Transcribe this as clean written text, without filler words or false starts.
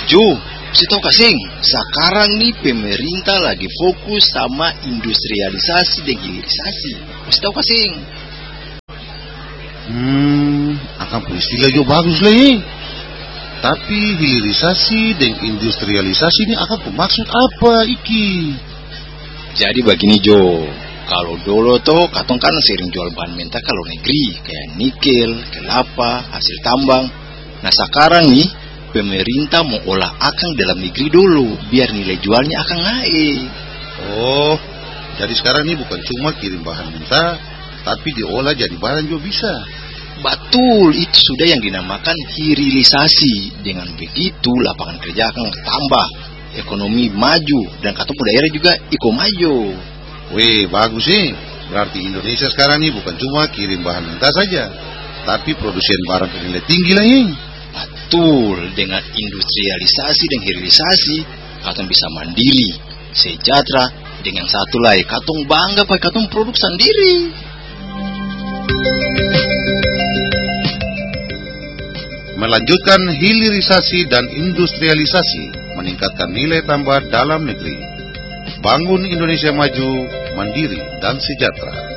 Jo, saya tahu kasing, sekarang nih pemerintah lagi fokus sama industrialisasi dan hilirisasi. Saya tahu kasing. Akan istilah jo bagus lagi. Tapi hilirisasi dan industrialisasi ini akan bermaksud apa iki? Jadi begini Jo, kalau dulu tuh katong kan sering jual bahan mentah ke luar negeri, kayak nikel, kelapa, hasil tambang. Nah sekarang nih pemerintah mau olah akang dalam negeri dulu, biar nilai jualnya akan naik. Oh, jadi sekarang ini bukan cuma kirim bahan mentah, tapi diolah jadi barang juga bisa. Betul, itu sudah yang dinamakan hilirisasi. Dengan begitu lapangan kerja akan tambah, ekonomi maju, dan katong daerah juga iko maju. Wih, bagus sih. Berarti Indonesia sekarang ini bukan cuma kirim bahan mentah saja, tapi produsen barang bernilai tinggi lagi. Betul, dengan industrialisasi dan hilirisasi, katong bisa mandiri, sejahtera, dengan satu lagi, katong bangga pakai katong produk sendiri. Melanjutkan hilirisasi dan industrialisasi, meningkatkan nilai tambah dalam negeri. Bangun Indonesia maju, mandiri, dan sejahtera.